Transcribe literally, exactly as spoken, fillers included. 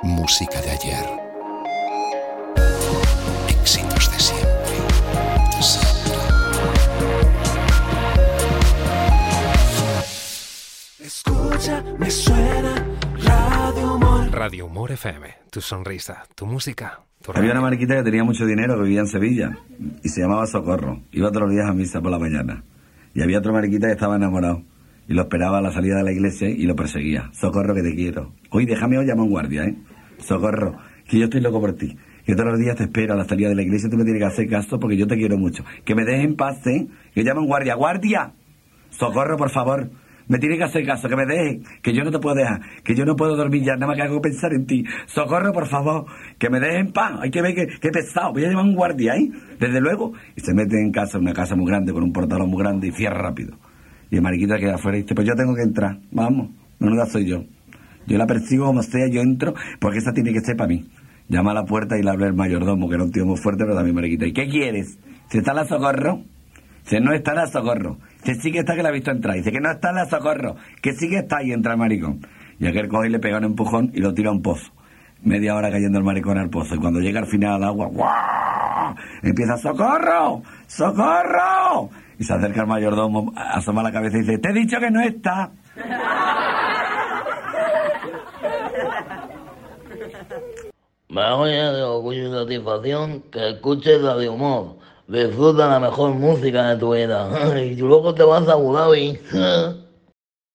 música de ayer, éxitos de siempre, siempre. Escucha, me suena Radio Humor. Radio Humor F M, tu sonrisa, tu música, tu radio. Había una mariquita que tenía mucho dinero que vivía en Sevilla y se llamaba Socorro. Iba todos los días a misa por la mañana. Y había otra mariquita que estaba enamorado y lo esperaba a la salida de la iglesia y lo perseguía. Socorro, que te quiero. Hoy déjame hoy llama a un guardia, ¿eh? Socorro, que yo estoy loco por ti. Que todos los días te espero a la salida de la iglesia y tú me tienes que hacer caso porque yo te quiero mucho. Que me dejes en paz, ¿eh? Que llama a un guardia. ¡Guardia! Socorro, por favor. Me tienes que hacer caso, que me dejes, que yo no te puedo dejar, que yo no puedo dormir ya, nada más que hago pensar en ti. Socorro, por favor, que me dejes en paz. Hay que ver que, que pesado, voy a llamar a un guardia, ¿eh? Desde luego. Y se mete en casa, una casa muy grande, con un portalón muy grande y cierra rápido. Y el mariquita queda afuera y dice, pues yo tengo que entrar, vamos, menuda soy yo. Yo la persigo como sea, yo entro, porque esa tiene que ser para mí. Llama a la puerta y le habla el mayordomo, que era un tío muy fuerte, pero también mariquita. ¿Y qué quieres? ¿Si está la Socorro? Dice, no está la Socorro. Dice, sí que está, que la ha visto entrar. Dice, que no está la Socorro, que sí que está, y entra el maricón. Y aquel coge y le pega un empujón y lo tira a un pozo. Media hora cayendo el maricón al pozo. Y cuando llega al final al agua, ¡guau! Empieza, ¡Socorro! ¡Socorro! Y se acerca el mayordomo, asoma la cabeza y dice, te he dicho que no está. Me voy de orgullo y satisfacción que escuches Radio Humor. Disfruta la mejor música de tu vida. Y luego te vas a Abu Dhabi.